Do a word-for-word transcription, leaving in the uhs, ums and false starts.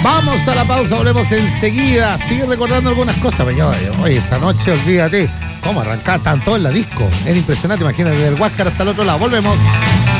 Vamos a la pausa, volvemos enseguida. Sigue recordando algunas cosas. Pero yo, oye, esa noche, olvídate. ¿Cómo arrancar tanto en la disco? Era impresionante, imagínate, del Huáscar hasta el otro lado. Volvemos.